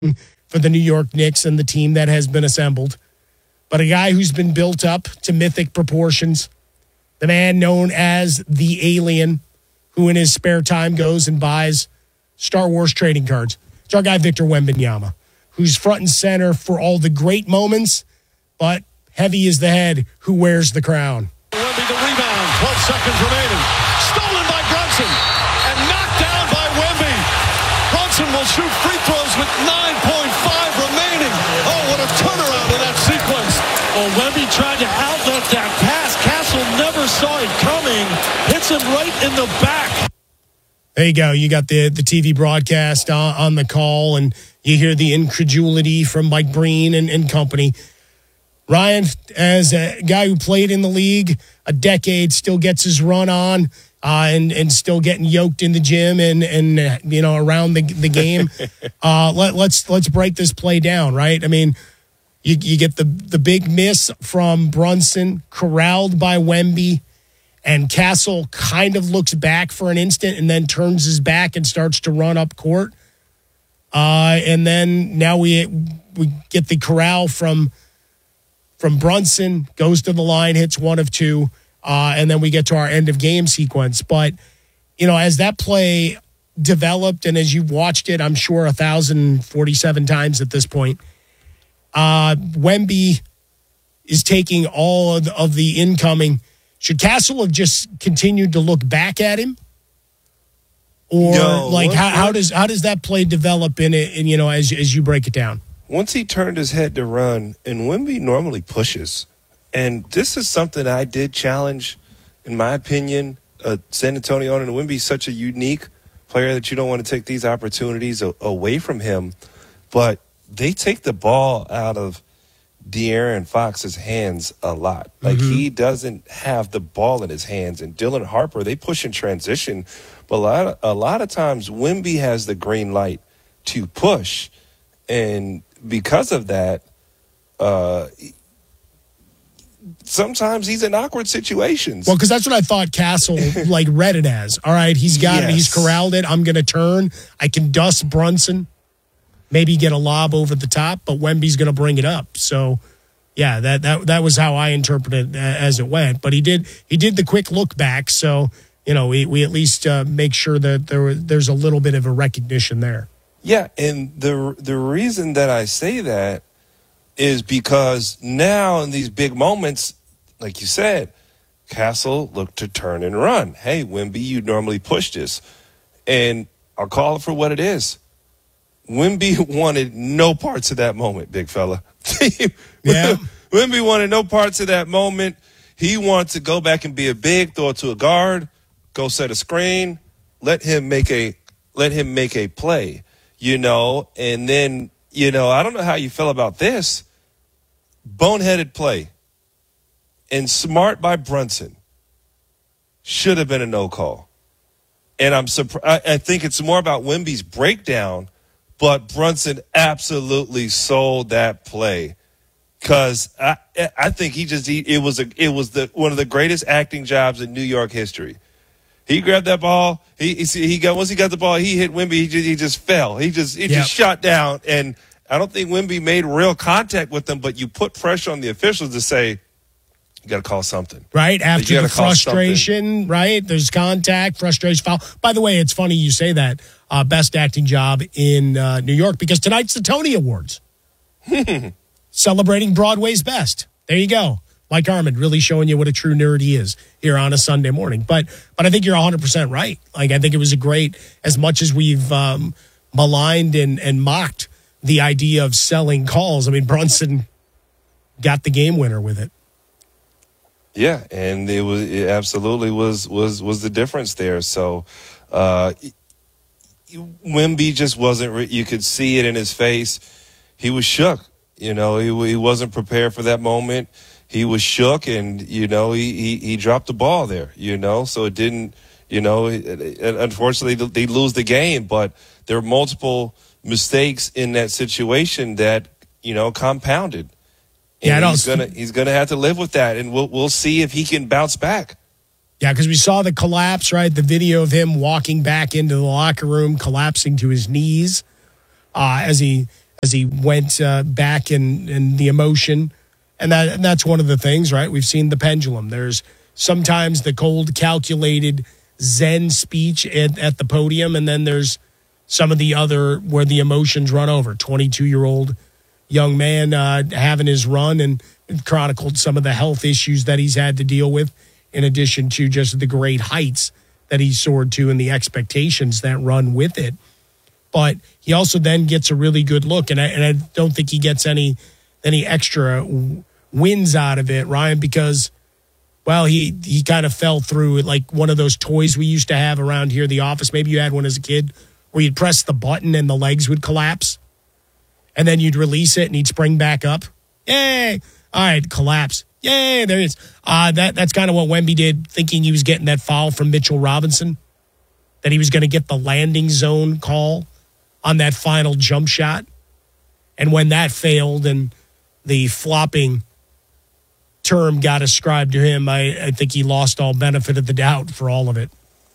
for the New York Knicks and the team that has been assembled. But a guy who's been built up to mythic proportions. The man known as the Alien, who in his spare time goes and buys Star Wars trading cards. It's our guy Victor Wembanyama, who's front and center for all the great moments, but heavy is the head who wears the crown. Wemby the rebound, 12 seconds remaining. Stolen by Brunson and knocked down by Wemby. Brunson will shoot free throws with 9.5 remaining. Oh, what a turnaround in that sequence. Well, Wemby tried to outlet that pass. Castle never saw it coming. Hits him right in the back. There you go. You got the TV broadcast on the call, and you hear the incredulity from Mike Breen and company. Ryan, as a guy who played in the league a decade, still gets his run on and still getting yoked in the gym and around the game. Let's break this play down, right? I mean, you get the big miss from Brunson, corralled by Wemby, and Castle kind of looks back for an instant and then turns his back and starts to run up court. And then now we get the corral from Brunson, goes to the line, hits one of two, and then we get to our end of game sequence. But, as that play developed and as you've watched it, I'm sure 1,047 times at this point, Wemby is taking all of the incoming. Should Castle have just continued to look back at him? Or how does that play develop in it, and as you break it down? Once he turned his head to run, and Wemby normally pushes, and this is something I did challenge, in my opinion, San Antonio, and Wemby's such a unique player that you don't want to take these opportunities away from him, but they take the ball out of De'Aaron Fox's hands a lot. Like, he doesn't have the ball in his hands. And Dylan Harper, they push in transition, but a lot of times Wemby has the green light to push, and because of that, sometimes he's in awkward situations. Well, because that's what I thought Castle read it as. All right, he's got it. He's corralled it. I'm going to turn. I can dust Brunson. Maybe get a lob over the top, but Wemby's going to bring it up. So, yeah, that was how I interpreted it as it went. But he did the quick look back. So, we at least make sure that there's a little bit of a recognition there. Yeah, and the reason that I say that is because now in these big moments, like you said, Castle looked to turn and run. Hey, Wemby, you normally push this. And I'll call it for what it is. Wemby wanted no parts of that moment, big fella. Yeah. Wemby wanted no parts of that moment. He wanted to go back and be a big, throw it to a guard, go set a screen, let him make a play, and then, I don't know how you feel about this. Boneheaded play and smart by Brunson should have been a no call. And I'm surprised. I think it's more about Wemby's breakdown. But Brunson absolutely sold that play because I think it was one of the greatest acting jobs in New York history. He grabbed that ball. Once he got the ball, he hit Wemby. He just fell. He just shot down. And I don't think Wemby made real contact with him. But you put pressure on the officials to say, you got to call something. Right, after the frustration, right? There's contact, frustration, foul. By the way, it's funny you say that. Best acting job in New York, because tonight's the Tony Awards. Celebrating Broadway's best. There you go. Mike Armand really showing you what a true nerd he is here on a Sunday morning. But I think you're 100% right. I think it was a great, as much as we've maligned and mocked the idea of selling calls. I mean, Brunson got the game winner with it. Yeah, and it absolutely was the difference there. So Wemby just wasn't. You could see it in his face. He was shook. He wasn't prepared for that moment. He was shook, and he dropped the ball there. So it didn't. Unfortunately, they lose the game. But there were multiple mistakes in that situation that compounded. And he's gonna have to live with that, and we'll see if he can bounce back. Yeah, because we saw the collapse, right? The video of him walking back into the locker room, collapsing to his knees as he as he went back in the emotion. And that's one of the things, right? We've seen the pendulum. There's sometimes the cold, calculated Zen speech at the podium, and then there's some of the other where the emotions run over. 22-year-old young man having his run and chronicled some of the health issues that he's had to deal with, in addition to just the great heights that he soared to and the expectations that run with it. But he also then gets a really good look, and I don't think he gets any extra wins out of it, Ryan, because, well, he kind of fell through it like one of those toys we used to have around here in the office. Maybe you had one as a kid where you'd press the button and the legs would collapse, and then you'd release it and he'd spring back up. Yay! All right, collapse. Yay, there he is. That's kind of what Wemby did, thinking he was getting that foul from Mitchell Robinson, that he was going to get the landing zone call on that final jump shot. And when that failed and the flopping term got ascribed to him, I think he lost all benefit of the doubt for all of it.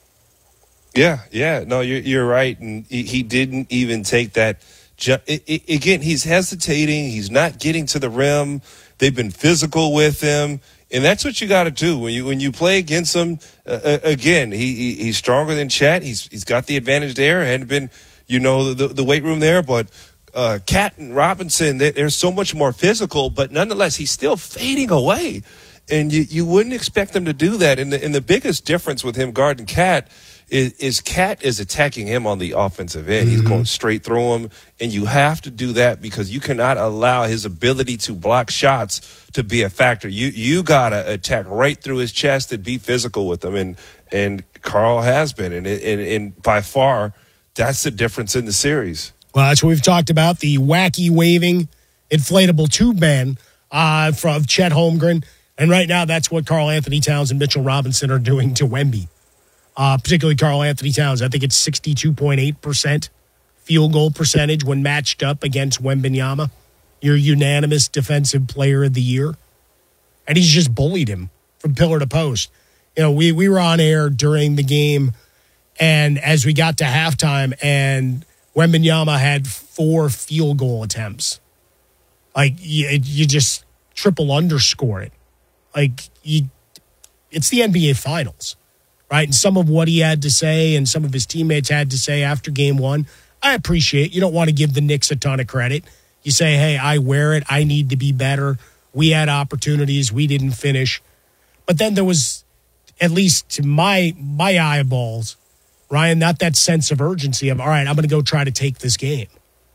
Yeah. No, you're right. And he didn't even take that. Again, he's hesitating. He's not getting to the rim. They've been physical with him. And that's what you got to do when you play against him. Again, he's stronger than Chet. He's got the advantage there. Hadn't been, the weight room there, but Cat and Robinson, they're so much more physical. But nonetheless, he's still fading away, and you wouldn't expect him to do that. And the biggest difference with him guarding Cat is Cat is attacking him on the offensive end. He's going straight through him, and you have to do that because you cannot allow his ability to block shots to be a factor. You got to attack right through his chest and be physical with him, and Karl has been, and by far, that's the difference in the series. Well, that's what we've talked about, the wacky waving inflatable tube man from Chet Holmgren, and right now that's what Karl Anthony Towns and Mitchell Robinson are doing to Wemby. Particularly Karl Anthony Towns. I think it's 62.8% field goal percentage when matched up against Wembanyama, your unanimous defensive player of the year. And he's just bullied him from pillar to post. We were on air during the game, and as we got to halftime, and Wembanyama had 4 field goal attempts. Like, you just triple underscore it. Like, it's the NBA Finals. Right, and some of what he had to say and some of his teammates had to say after game one, I appreciate. You don't want to give the Knicks a ton of credit. You say, hey, I wear it. I need to be better. We had opportunities. We didn't finish. But then there was, at least to my eyeballs, Ryan, not that sense of urgency of, all right, I'm going to go try to take this game.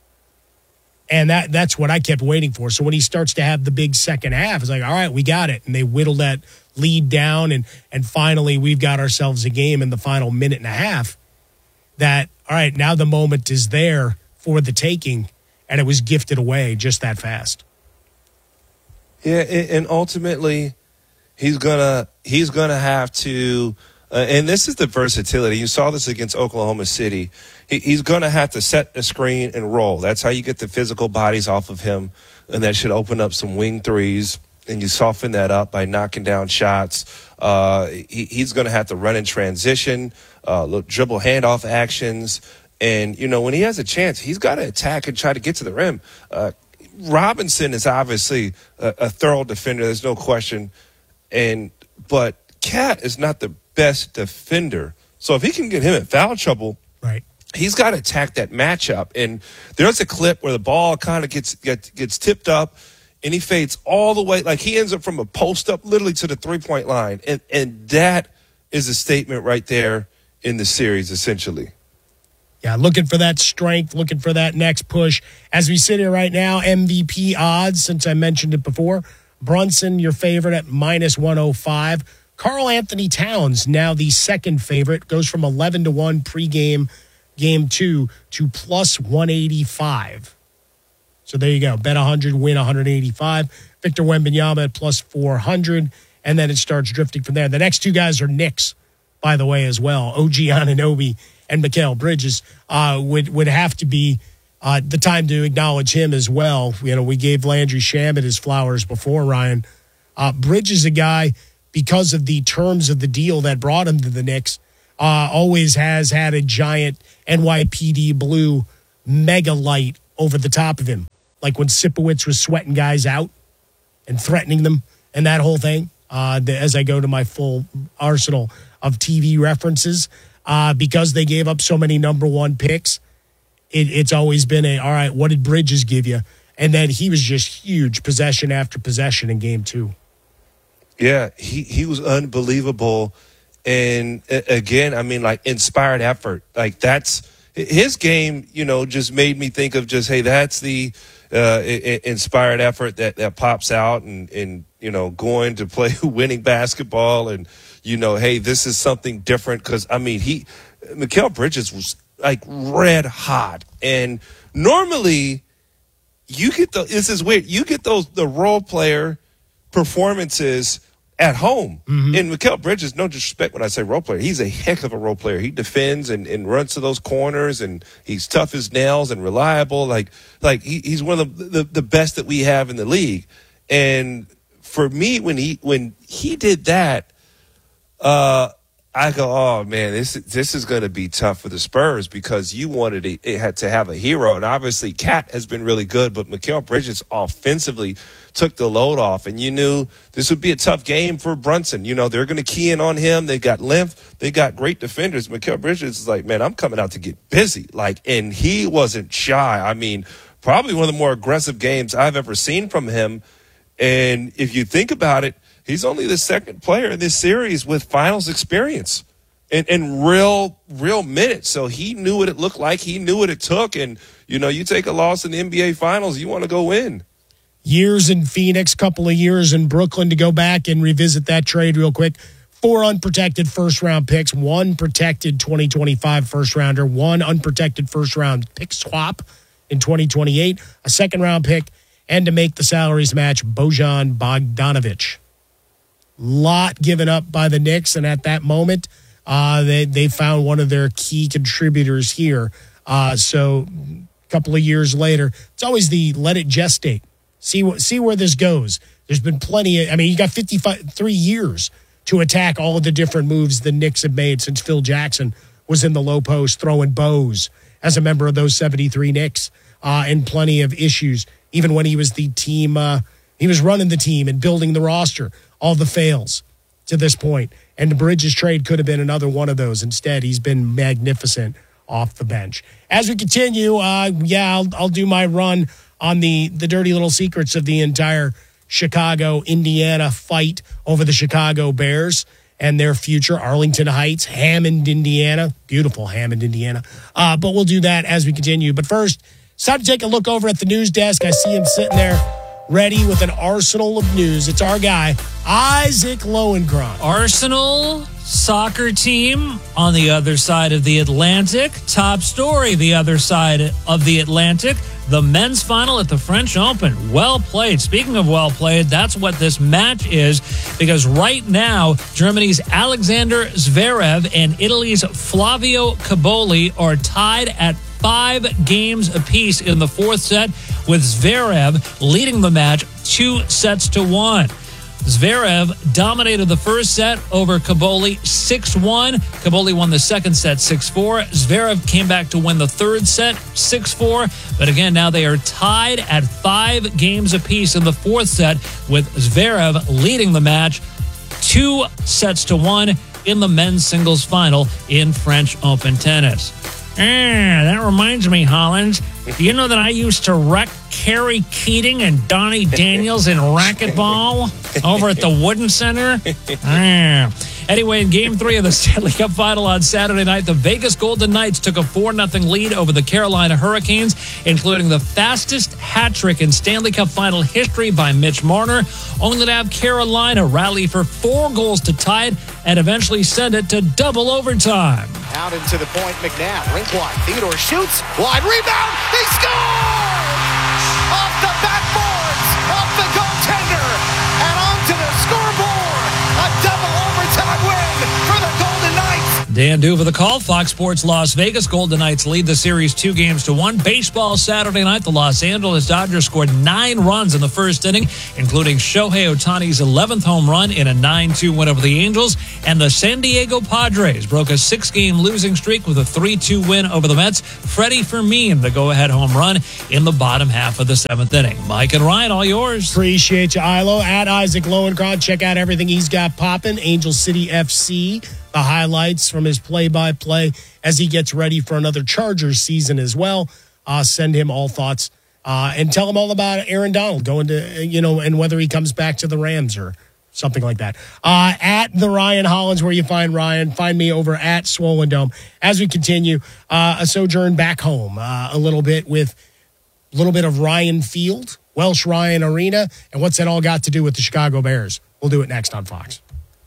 And that's what I kept waiting for. So when he starts to have the big second half, it's like, all right, we got it. And they whittle that lead down, and finally we've got ourselves a game in the final minute and a half that, all right, now the moment is there for the taking, and it was gifted away just that fast. Yeah, and ultimately he's gonna have to and this is the versatility. You saw this against Oklahoma City. He's going to have to set a screen and roll. That's how you get the physical bodies off of him, and that should open up some wing threes, and you soften that up by knocking down shots. He's going to have to run in transition, dribble handoff actions, and, when he has a chance, he's got to attack and try to get to the rim. Robinson is obviously a thorough defender. There's no question, but Cat is not the best defender. So if he can get him in foul trouble, right, he's got to attack that matchup. And there's a clip where the ball kind of gets tipped up, and he fades all the way. Like, he ends up from a post up literally to the 3-point line. And that is a statement right there in the series, essentially. Yeah, looking for that strength, looking for that next push. As we sit here right now, MVP odds, since I mentioned it before, Brunson, your favorite, at -105. Karl Anthony Towns, now the second favorite, goes from 11-1 pregame, game 2, to +185. So there you go. Bet 100, win 185. Victor Wembanyama at +400, and then it starts drifting from there. The next two guys are Knicks, by the way, as well. OG Anunoby and Mikal Bridges would have to be the time to acknowledge him as well. We gave Landry Shamet his flowers before, Ryan. Bridges is a guy, because of the terms of the deal that brought him to the Knicks, always has had a giant NYPD Blue mega light over the top of him, like when Sipowicz was sweating guys out and threatening them and that whole thing. As I go to my full arsenal of TV references, because they gave up so many number one picks, it's always been all right, what did Bridges give you? And then he was just huge possession after possession in game 2. Yeah, he was unbelievable. And again, I mean, like, inspired effort. Like, that's his game, just made me think of just, hey, that's the inspired effort that pops out and going to play winning basketball. And, hey, this is something different. Because, I mean, Mikal Bridges was, like, red hot. And normally you get this is weird. You get the role player performances at home. Mm-hmm. And Mikal Bridges, no disrespect when I say role player, he's a heck of a role player. He defends and runs to those corners, and he's tough as nails and reliable. Like he's one of the best that we have in the league. And for me, when he did that, I go, oh man, this is going to be tough for the Spurs, because you wanted it had to have a hero, and obviously Cat has been really good, but Mikal Bridges offensively took the load off, and you knew this would be a tough game for Brunson. They're going to key in on him. They got length, they got great defenders. Mikal Bridges is like, man, I'm coming out to get busy, and he wasn't shy. I mean, probably one of the more aggressive games I've ever seen from him. And if you think about it, he's only the second player in this series with finals experience and real minutes. So he knew what it looked like. He knew what it took. And, you take a loss in the NBA Finals, you want to go win. Years in Phoenix, couple of years in Brooklyn, to go back and revisit that trade real quick. 4 unprotected first-round picks, 1 protected 2025 first-rounder, 1 unprotected first-round pick swap in 2028, a second-round pick, and to make the salaries match, Bojan Bogdanovic. Lot given up by the Knicks, and at that moment, they found one of their key contributors here. So a couple of years later, it's always the let it gestate. See where this goes. There's been plenty of, you got 3 years to attack all of the different moves the Knicks have made since Phil Jackson was in the low post throwing bows as a member of those 73 Knicks, and plenty of issues, even when he was the team, he was running the team and building the roster. All the fails to this point. And the Bridges trade could have been another one of those. Instead, he's been magnificent off the bench. As we continue, I'll do my run on the dirty little secrets of the entire Chicago-Indiana fight over the Chicago Bears and their future. Arlington Heights, Hammond, Indiana. Beautiful Hammond, Indiana. But we'll do that as we continue. But first, it's time to take a look over at the news desk. I see him sitting there, ready with an arsenal of news. It's our guy, Isaac Lowenkron. Arsenal soccer team on the other side of the Atlantic. Top story, the other side of the Atlantic. The men's final at the French Open. Well played. Speaking of well played, that's what this match is, because right now, Germany's Alexander Zverev and Italy's Flavio Cobolli are tied at 5 games apiece in the 4th set, with Zverev leading the match 2-1. Zverev dominated the first set over Cobolli 6-1. Cobolli won the second set 6-4. Zverev came back to win the third set 6-4. But again, now they are tied at 5 games apiece in the 4th set, with Zverev leading the match 2-1 in the men's singles final in French Open tennis. That reminds me, Hollins. Do you know that I used to wreck Kerry Keating and Donnie Daniels in racquetball over at the Wooden Center? Anyway, in Game 3 of the Stanley Cup Final on Saturday night, the Vegas Golden Knights took a 4-0 lead over the Carolina Hurricanes, including the fastest hat trick in Stanley Cup Final history by Mitch Marner, only to have Carolina rally for 4 goals to tie it and eventually send it to double overtime. Out into the point, McNabb, rink wide. Theodore shoots, wide rebound, they score! Off the backboards, off the goaltender, and onto the scoreboard. A double overtime win for the Golden Knights. Dan Duva the call. Fox Sports Las Vegas. Golden Knights lead the series 2-1. Baseball Saturday night. The Los Angeles Dodgers scored 9 runs in the first inning, including Shohei Ohtani's 11th home run in a 9-2 win over the Angels. And the San Diego Padres broke a 6-game losing streak with a 3-2 win over the Mets. Freddie Fermin, the go-ahead home run in the bottom half of the 7th inning. Mike and Ryan, all yours. Appreciate you, Ilo. At Isaac Lowenkron, check out everything he's got popping. Angel City FC, the highlights from his play-by-play as he gets ready for another Chargers season as well. Send him all thoughts and tell him all about Aaron Donald going to, and whether he comes back to the Rams or something like that. At the Ryan Hollins, where you find Ryan, find me over at Swollen Dome. As we continue, a sojourn back home a little bit of Ryan Field, Welsh Ryan Arena, and what's that all got to do with the Chicago Bears? We'll do it next on Fox.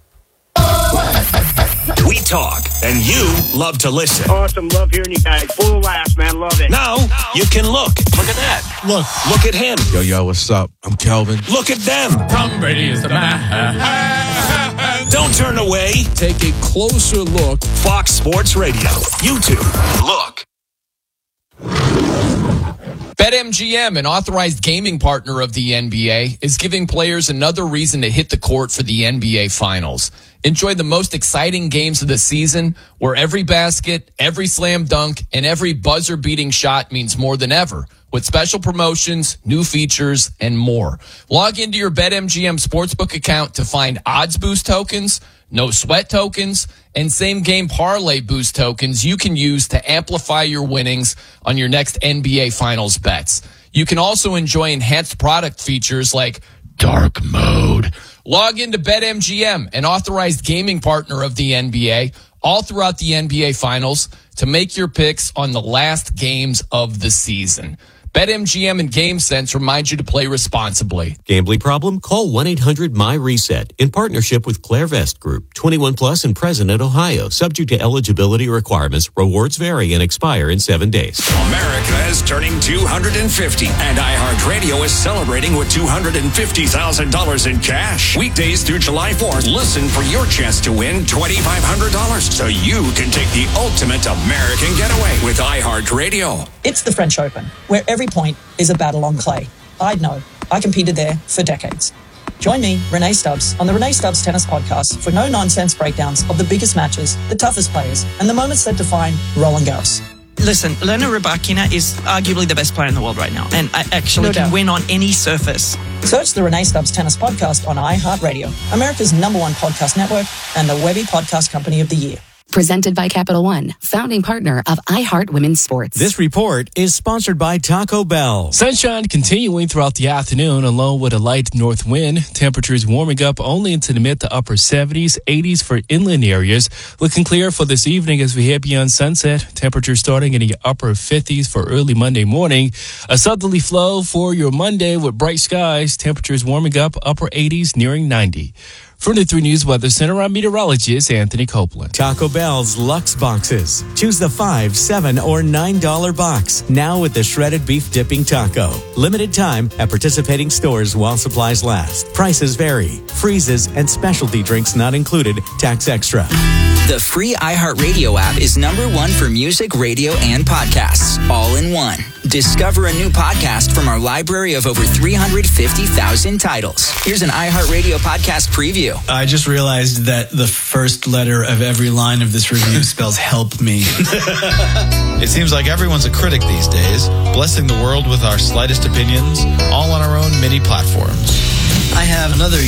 We talk, and you love to listen. Awesome. Love hearing you guys. Full of laughs, man. Love it. Now, you can look. Look at that. Look at him. Yo, what's up? I'm Kelvin. Look at them. Tom Brady is the man. Don't turn away. Take a closer look. Fox Sports Radio. YouTube. Look. BetMGM, an authorized gaming partner of the NBA, is giving players another reason to hit the court for the NBA Finals. Enjoy the most exciting games of the season, where every basket, every slam dunk, and every buzzer-beating shot means more than ever, with special promotions, new features, and more. Log into your BetMGM Sportsbook account to find odds boost tokens, no sweat tokens, and same game parlay boost tokens you can use to amplify your winnings on your next NBA Finals bets. You can also enjoy enhanced product features like dark mode. Log into BetMGM, an authorized gaming partner of the NBA, all throughout the NBA Finals to make your picks on the last games of the season. BetMGM and GameSense remind you to play responsibly. Gambling problem? Call 1-800-MY-RESET in partnership with Clairvest Group. 21 plus and present in Ohio. Subject to eligibility requirements. Rewards vary and expire in 7 days. America is turning 250, and iHeartRadio is celebrating with $250,000 in cash. Weekdays through July 4th, listen for your chance to win $2,500 so you can take the ultimate American getaway with iHeartRadio. It's the French Open, where every point is a battle on clay. I'd know. I competed there for decades. Join me, Renee Stubbs, on the Renee Stubbs Tennis Podcast for no-nonsense breakdowns of the biggest matches, the toughest players, and the moments that define Roland Garros. Listen, Elena Rybakina is arguably the best player in the world right now, and I actually can win on any surface. Search the Renee Stubbs Tennis Podcast on iHeartRadio, America's #1 podcast network, and the Webby Podcast Company of the Year. Presented by Capital One, founding partner of iHeart Women's Sports. This report is sponsored by Taco Bell. Sunshine continuing throughout the afternoon, along with a light north wind. Temperatures warming up only into the mid to upper 70s, 80s for inland areas. Looking clear for this evening as we head beyond sunset. Temperatures starting in the upper 50s for early Monday morning. A southerly flow for your Monday with bright skies. Temperatures warming up upper 80s, nearing 90. From the 3 News Weather Center, I'm meteorologist Anthony Copeland. Taco Bell's Lux Boxes. Choose the $5, $7, or $9 box. Now with the shredded beef dipping taco. Limited time at participating stores while supplies last. Prices vary. Freezes and specialty drinks not included. Tax extra. The free iHeartRadio app is #1 for music, radio, and podcasts, all in one. Discover a new podcast from our library of over 350,000 titles. Here's an iHeartRadio podcast preview. I just realized that the first letter of every line of this review spells help me. It seems like everyone's a critic these days, blessing the world with our slightest opinions, all on our own mini platforms. I have another